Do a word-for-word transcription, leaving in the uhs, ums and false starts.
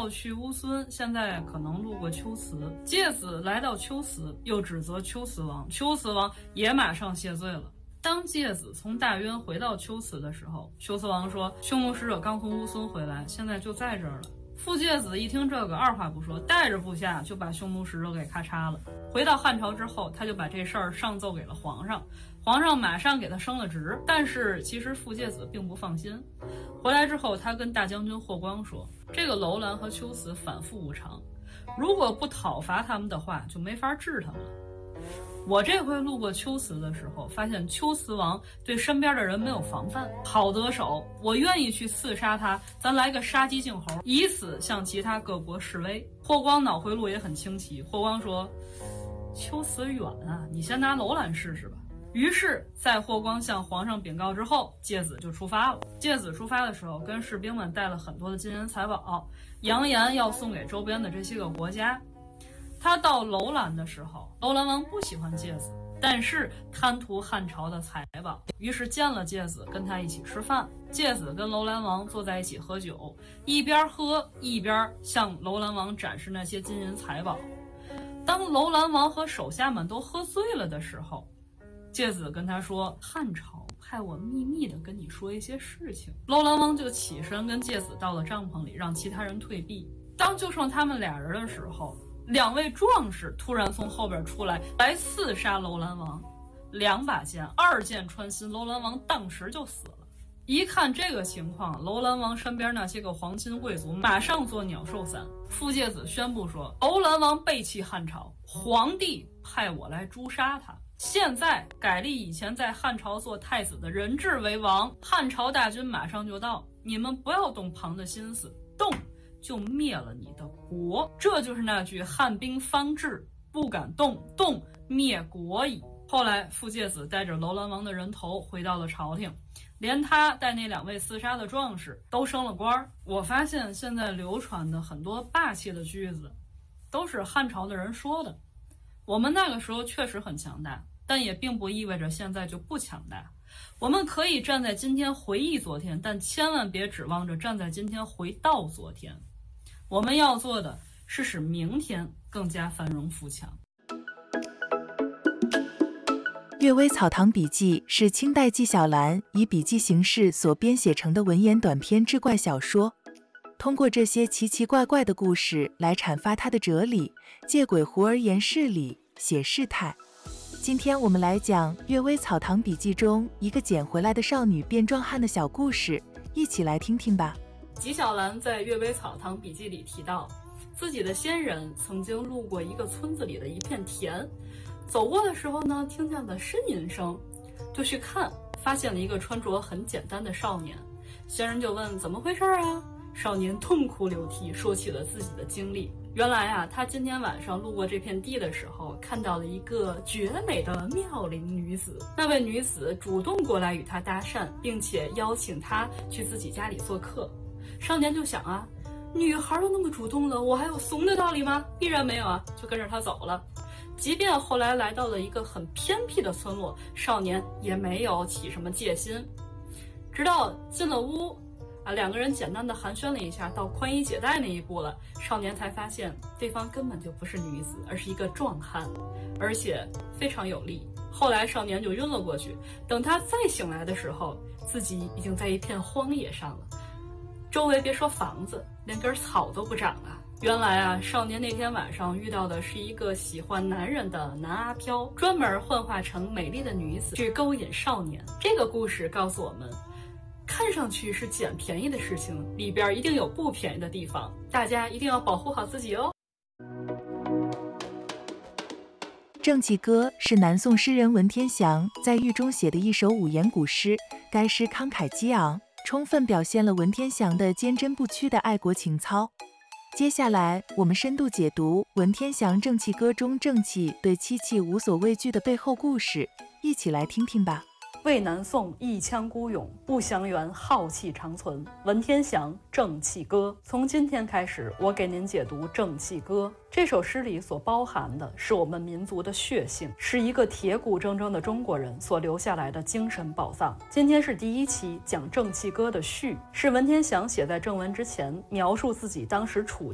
有去乌孙，现在可能路过龟兹。介子来到龟兹，又指责龟兹王，龟兹王也马上谢罪了。当介子从大渊回到龟兹的时候，龟兹王说：“匈奴使者刚从乌孙回来，现在就在这儿了。”傅介子一听这个，二话不说，带着部下就把匈奴使者给咔嚓了。回到汉朝之后，他就把这事儿上奏给了皇上，皇上马上给他升了职。但是其实傅介子并不放心，回来之后，他跟大将军霍光说：“这个楼兰和龟兹反复无常，如果不讨伐他们的话，就没法治他们了。我这回路过龟兹的时候，发现龟兹王对身边的人没有防范，好得手，我愿意去刺杀他，咱来个杀鸡儆猴，以此向其他各国示威。”霍光脑回路也很清奇，霍光说：“龟兹远啊，你先拿楼兰试试吧。”于是，在霍光向皇上禀告之后，介子就出发了。介子出发的时候，跟士兵们带了很多的金银财宝，扬言要送给周边的这些个国家。他到楼兰的时候，楼兰王不喜欢介子，但是贪图汉朝的财宝，于是见了介子，跟他一起吃饭。介子跟楼兰王坐在一起喝酒，一边喝一边向楼兰王展示那些金银财宝。当楼兰王和手下们都喝醉了的时候，介子跟他说：“汉朝派我秘密的跟你说一些事情。”楼兰王就起身跟介子到了帐篷里，让其他人退避。当就剩他们俩人的时候，两位壮士突然从后边出来，来刺杀楼兰王。两把剑，二剑穿心，楼兰王当时就死了。一看这个情况，楼兰王身边那些个皇亲贵族马上做鸟兽散。傅介子宣布说：“楼兰王背弃汉朝，皇帝派我来诛杀他。现在改立以前在汉朝做太子的人质为王，汉朝大军马上就到，你们不要动旁的心思，动就灭了你的国。”这就是那句汉兵方至，不敢动，动灭国矣。后来傅介子带着楼兰王的人头回到了朝廷，连他带那两位厮杀的壮士都升了官。我发现现在流传的很多霸气的句子都是汉朝的人说的。我们那个时候确实很强大，但也并不意味着现在就不强大。我们可以站在今天回忆昨天，但千万别指望着站在今天回到昨天。我们要做的是使明天更加繁荣富强。 《阅微草堂笔记》是清代纪晓岚以笔记形式所编写成的文言短篇志怪小说，通过这些奇奇怪怪的故事来阐发它的哲理，借鬼狐而言事理，写事态。今天我们来讲《阅微草堂笔记》中一个捡回来的少女变壮汉的小故事，一起来听听吧。 纪晓岚在《阅微草堂笔记》里提到，自己的先人曾经路过一个村子里的一片田，走过的时候呢，听见了呻吟声，就去看，发现了一个穿着很简单的少年。先人就问怎么回事啊？少年痛哭流涕，说起了自己的经历。原来啊，他今天晚上路过这片地的时候，看到了一个绝美的妙龄女子。那位女子主动过来与他搭讪，并且邀请他去自己家里做客。少年就想啊，女孩都那么主动了，我还有怂的道理吗？必然没有啊，就跟着他走了。即便后来来到了一个很偏僻的村落，少年也没有起什么戒心。直到进了屋啊，两个人简单的寒暄了一下，到宽衣解带那一步了，少年才发现对方根本就不是女子，而是一个壮汉，而且非常有力。后来少年就晕了过去，等他再醒来的时候，自己已经在一片荒野上了，周围别说房子，连根草都不长了。原来啊，少年那天晚上遇到的是一个喜欢男人的男阿飘，专门幻化成美丽的女子去勾引少年。这个故事告诉我们，看上去是捡便宜的事情，里边一定有不便宜的地方，大家一定要保护好自己哦。 《正气歌》是南宋诗人文天祥在狱中写的一首五言古诗，该诗慷慨激昂，充分表现了文天祥的坚贞不屈的爱国情操。接下来我们深度解读文天祥《正气歌》中正气对妻妾无所畏惧的背后故事，一起来听听吧。 为南宋一腔孤勇，不祥源浩气长存。文天祥《正气歌》，从今天开始，我给您解读《正气歌》。这首诗里所包含的是我们民族的血性，是一个铁骨铮铮的中国人所留下来的精神宝藏。今天是第一期讲《正气歌》的序，是文天祥写在正文之前，描述自己当时处